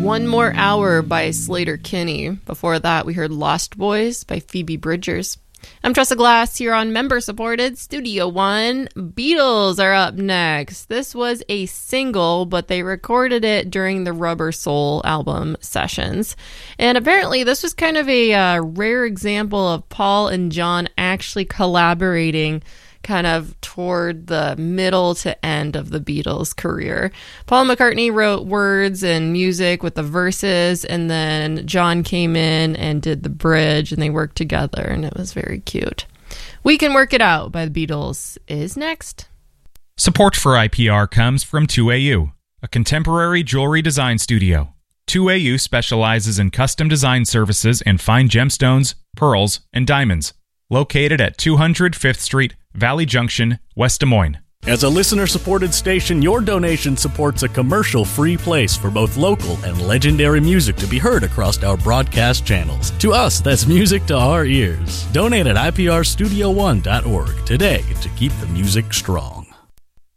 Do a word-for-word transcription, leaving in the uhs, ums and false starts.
One More Hour by Slater-Kinney. Before that, we heard Lost Boys by Phoebe Bridgers. I'm Tressa Glass here on member-supported Studio One. Beatles are up next. This was a single, but they recorded it during the Rubber Soul album sessions. And apparently this was kind of a uh, rare example of Paul and John actually collaborating kind of toward the middle to end of the Beatles' career. Paul McCartney wrote words and music with the verses, and then John came in and did the bridge, and they worked together, and it was very cute. We Can Work It Out by the Beatles is next. Support for I P R comes from two A U, a contemporary jewelry design studio. two A U specializes in custom design services in fine gemstones, pearls, and diamonds. Located at two hundred Fifth Street, Valley Junction, West Des Moines. As a listener-supported station, your donation supports a commercial-free place for both local and legendary music to be heard across our broadcast channels. To us, that's music to our ears. Donate at I P R studio one dot org today to keep the music strong.